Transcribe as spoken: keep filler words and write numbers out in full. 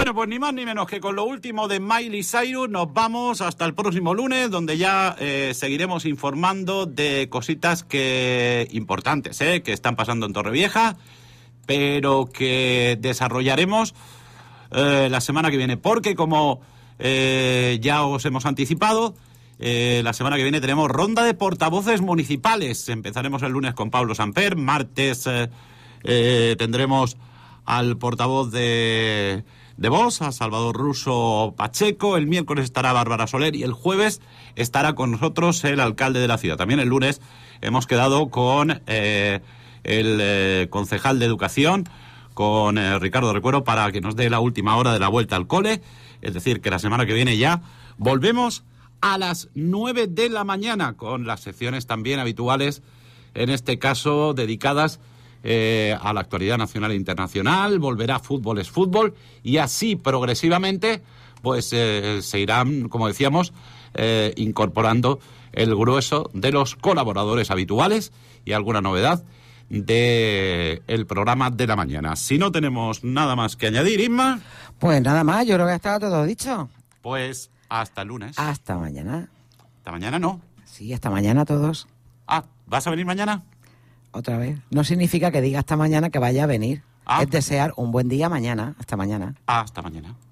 Bueno, pues ni más ni menos que con lo último de Miley Cyrus nos vamos hasta el próximo lunes, donde ya eh, seguiremos informando de cositas que importantes, eh, que están pasando en Torrevieja, pero que desarrollaremos eh, la semana que viene, porque como eh, ya os hemos anticipado, eh, la semana que viene tenemos ronda de portavoces municipales. Empezaremos el lunes con Pablo Samper, martes eh, eh, tendremos al portavoz de... de Vox, a Salvador Russo Pacheco, el miércoles estará Bárbara Soler y el jueves estará con nosotros el alcalde de la ciudad. También el lunes hemos quedado con eh, el eh, concejal de Educación, con eh, Ricardo Recuero, para que nos dé la última hora de la vuelta al cole, es decir, que la semana que viene ya volvemos a las nueve de la mañana, con las secciones también habituales, en este caso dedicadas Eh, a la actualidad nacional e internacional. Volverá Fútbol es Fútbol, y así progresivamente pues eh, se irán, como decíamos, eh, incorporando el grueso de los colaboradores habituales y alguna novedad de el programa de la mañana. Si no tenemos nada más que añadir, Inma, pues nada más, yo creo que estaba todo dicho. Pues hasta el lunes. Hasta mañana. Hasta mañana no. Sí, hasta mañana todos. Ah, ¿vas a venir mañana? Otra vez. No significa que diga hasta mañana que vaya a venir. Ah. Es desear un buen día mañana. Hasta mañana. Hasta mañana.